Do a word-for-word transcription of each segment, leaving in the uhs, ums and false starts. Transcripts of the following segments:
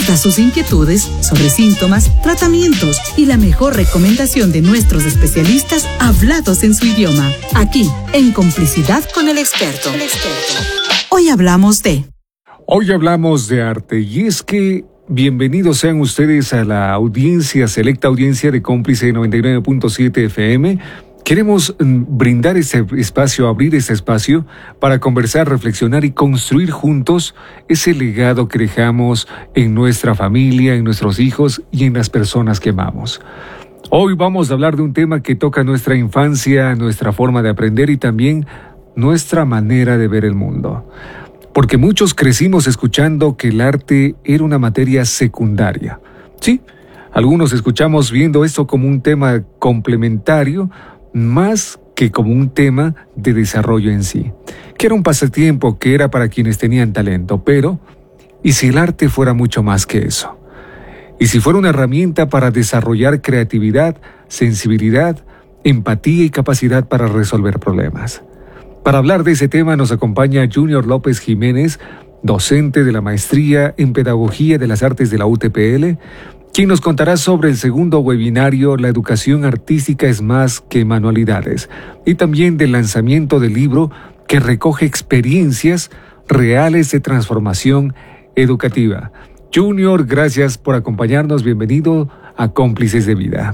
todas sus inquietudes sobre síntomas, tratamientos y la mejor recomendación de nuestros especialistas hablados en su idioma. Aquí, en Complicidad con el Experto. El experto. Hoy hablamos de... Hoy hablamos de arte y es que bienvenidos sean ustedes a la audiencia, selecta audiencia de Cómplice noventa y nueve punto siete F M. Queremos brindar este espacio, abrir este espacio para conversar, reflexionar y construir juntos ese legado que dejamos en nuestra familia, en nuestros hijos y en las personas que amamos. Hoy vamos a hablar de un tema que toca nuestra infancia, nuestra forma de aprender y también nuestra manera de ver el mundo. Porque muchos crecimos escuchando que el arte era una materia secundaria. Sí, algunos escuchamos viendo esto como un tema complementario, más que como un tema de desarrollo en sí, que era un pasatiempo que era para quienes tenían talento, pero ¿y si el arte fuera mucho más que eso? ¿Y si fuera una herramienta para desarrollar creatividad, sensibilidad, empatía y capacidad para resolver problemas? Para hablar de ese tema nos acompaña Junior López Jiménez, docente de la Maestría en Pedagogía de las Artes de la U T P L, quien nos contará sobre el segundo webinario La educación artística es más que manualidades, y también del lanzamiento del libro que recoge experiencias reales de transformación educativa. Junior, gracias por acompañarnos. Bienvenido a Cómplices de Vida.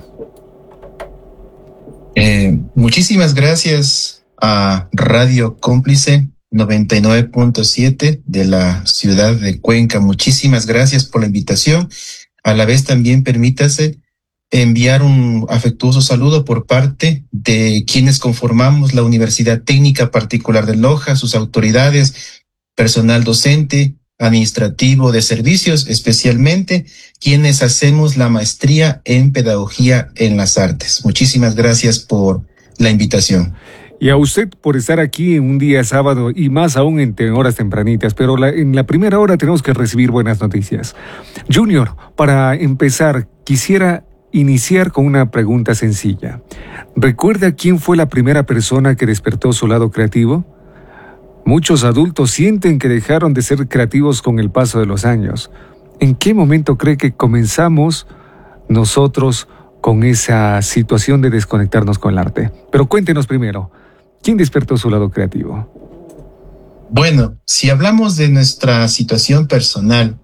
Eh, muchísimas gracias a Radio Cómplice noventa y nueve punto siete de la ciudad de Cuenca. Muchísimas gracias por la invitación. A la vez también permítase enviar un afectuoso saludo por parte de quienes conformamos la Universidad Técnica Particular de Loja, sus autoridades, personal docente, administrativo de servicios, especialmente quienes hacemos la maestría en Pedagogía en las Artes. Muchísimas gracias por la invitación. Y a usted por estar aquí en un día sábado y más aún en horas tempranitas, pero la, en la primera hora tenemos que recibir buenas noticias. Junior, para empezar, quisiera iniciar con una pregunta sencilla. ¿Recuerda quién fue la primera persona que despertó su lado creativo? Muchos adultos sienten que dejaron de ser creativos con el paso de los años. ¿En qué momento cree que comenzamos nosotros con esa situación de desconectarnos con el arte? Pero cuéntenos primero, ¿quién despertó su lado creativo? Bueno, si hablamos de nuestra situación personal,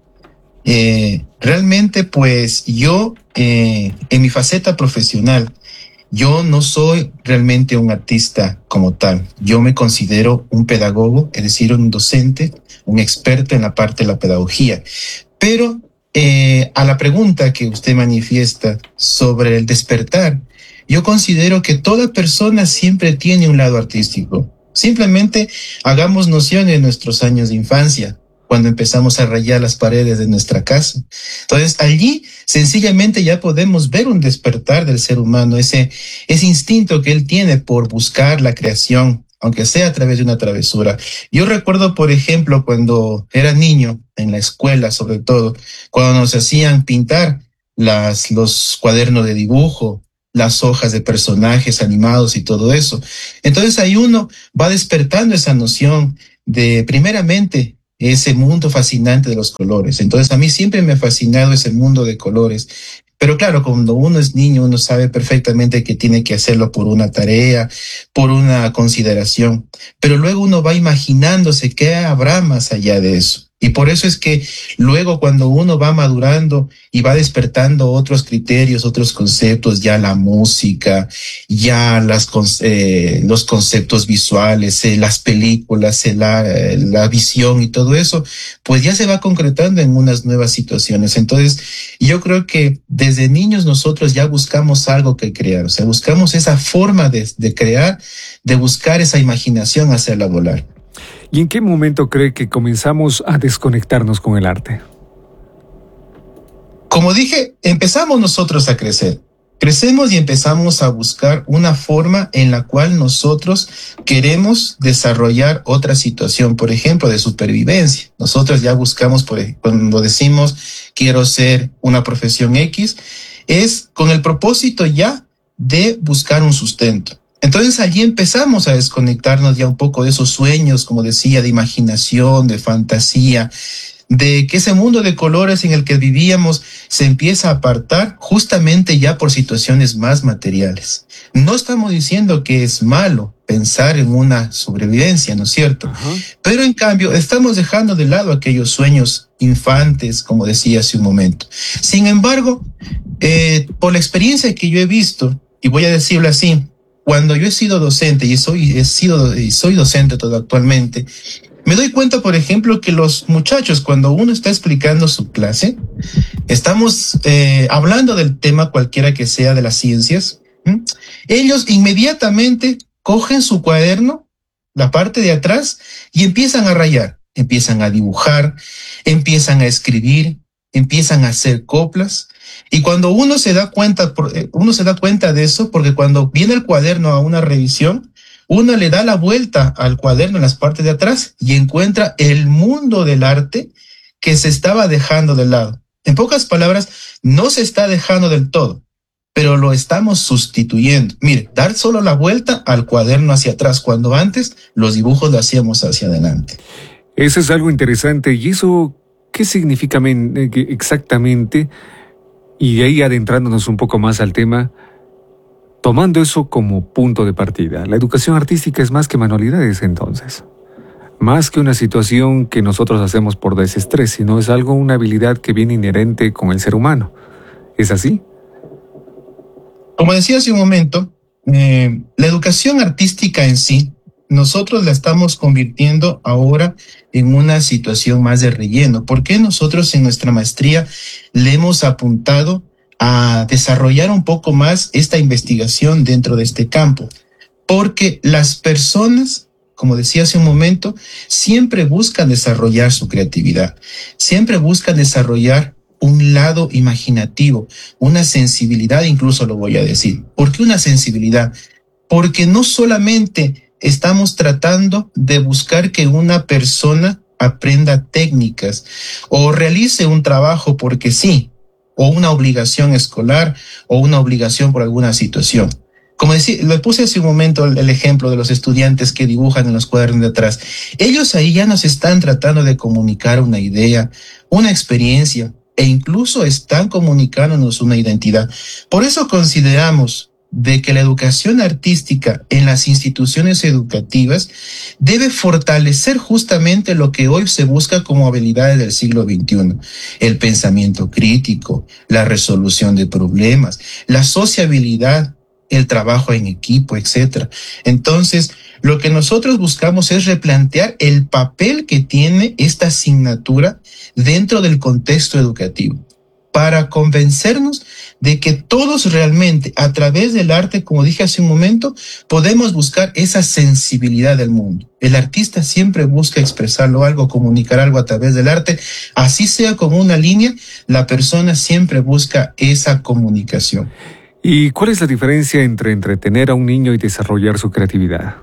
eh, realmente pues yo, eh, en mi faceta profesional, yo no soy realmente un artista como tal. Yo me considero un pedagogo, es decir, un docente, un experto en la parte de la pedagogía. Pero eh, a la pregunta que usted manifiesta sobre el despertar, yo considero que toda persona siempre tiene un lado artístico. Simplemente hagamos noción de nuestros años de infancia, cuando empezamos a rayar las paredes de nuestra casa. Entonces, allí sencillamente ya podemos ver un despertar del ser humano, ese, ese instinto que él tiene por buscar la creación, aunque sea a través de una travesura. Yo recuerdo, por ejemplo, cuando era niño, en la escuela sobre todo, cuando nos hacían pintar las, los cuadernos de dibujo, las hojas de personajes animados y todo eso. Entonces ahí uno va despertando esa noción de, primeramente, ese mundo fascinante de los colores. Entonces a mí siempre me ha fascinado ese mundo de colores. Pero claro, cuando uno es niño, uno sabe perfectamente que tiene que hacerlo por una tarea, por una consideración. Pero luego uno va imaginándose qué habrá más allá de eso. Y por eso es que luego cuando uno va madurando y va despertando otros criterios, otros conceptos, ya la música, ya las, eh, los conceptos visuales, eh, las películas, eh, la, eh, la visión y todo eso, pues ya se va concretando en unas nuevas situaciones. Entonces, yo creo que desde niños nosotros ya buscamos algo que crear, o sea, buscamos esa forma de, de crear, de buscar esa imaginación, hacerla volar. ¿Y en qué momento cree que comenzamos a desconectarnos con el arte? Como dije, empezamos nosotros a crecer. Crecemos y empezamos a buscar una forma en la cual nosotros queremos desarrollar otra situación, por ejemplo, de supervivencia. Nosotros ya buscamos, por ejemplo, cuando decimos quiero ser una profesión X, es con el propósito ya de buscar un sustento. Entonces allí empezamos a desconectarnos ya un poco de esos sueños, como decía, de imaginación, de fantasía, de que ese mundo de colores en el que vivíamos se empieza a apartar justamente ya por situaciones más materiales. No estamos diciendo que es malo pensar en una sobrevivencia, ¿no es cierto? Uh-huh. Pero en cambio estamos dejando de lado aquellos sueños infantes, como decía hace un momento. Sin embargo, eh, por la experiencia que yo he visto, y voy a decirlo así, cuando yo he sido docente y soy, he sido, y soy docente todo actualmente, me doy cuenta, por ejemplo, que los muchachos, cuando uno está explicando su clase, estamos eh, hablando del tema cualquiera que sea de las ciencias, ¿m? Ellos inmediatamente cogen su cuaderno, la parte de atrás, y empiezan a rayar, empiezan a dibujar, empiezan a escribir, empiezan a hacer coplas. Y cuando uno se da cuenta, uno se da cuenta de eso, porque cuando viene el cuaderno a una revisión, uno le da la vuelta al cuaderno en las partes de atrás y encuentra el mundo del arte que se estaba dejando de lado. En pocas palabras, no se está dejando del todo, pero lo estamos sustituyendo. Mire, dar solo la vuelta al cuaderno hacia atrás, cuando antes los dibujos lo hacíamos hacia adelante. Eso es algo interesante. ¿Y eso qué significa exactamente? Y de ahí adentrándonos un poco más al tema, tomando eso como punto de partida, la educación artística es más que manualidades entonces, más que una situación que nosotros hacemos por desestrés, sino es algo, una habilidad que viene inherente con el ser humano. ¿Es así? Como decía hace un momento, eh, la educación artística en sí, nosotros la estamos convirtiendo ahora en una situación más de relleno. ¿Por qué nosotros en nuestra maestría le hemos apuntado a desarrollar un poco más esta investigación dentro de este campo? Porque las personas, como decía hace un momento, siempre buscan desarrollar su creatividad, siempre buscan desarrollar un lado imaginativo, una sensibilidad, incluso lo voy a decir. ¿Por qué una sensibilidad? Porque no solamente estamos tratando de buscar que una persona aprenda técnicas o realice un trabajo porque sí, o una obligación escolar, o una obligación por alguna situación. Como decía, le puse hace un momento el, el ejemplo de los estudiantes que dibujan en los cuadernos de atrás. Ellos ahí ya nos están tratando de comunicar una idea, una experiencia, e incluso están comunicándonos una identidad. Por eso consideramos de que la educación artística en las instituciones educativas debe fortalecer justamente lo que hoy se busca como habilidades del siglo veintiuno, el pensamiento crítico, la resolución de problemas, la sociabilidad, el trabajo en equipo, etcétera. Entonces, lo que nosotros buscamos es replantear el papel que tiene esta asignatura dentro del contexto educativo, para convencernos de que todos realmente, a través del arte, como dije hace un momento, podemos buscar esa sensibilidad del mundo. El artista siempre busca expresarlo algo, comunicar algo a través del arte, así sea como una línea, la persona siempre busca esa comunicación. ¿Y cuál es la diferencia entre entretener a un niño y desarrollar su creatividad?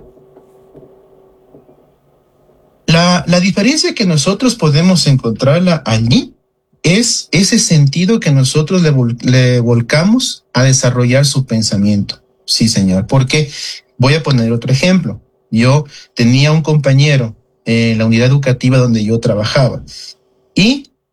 La, la diferencia que nosotros podemos encontrarla allí es ese sentido que nosotros le, vol- le volcamos a desarrollar su pensamiento. Sí, señor. Porque voy a poner otro ejemplo. Yo tenía un compañero en la unidad educativa donde yo trabajaba y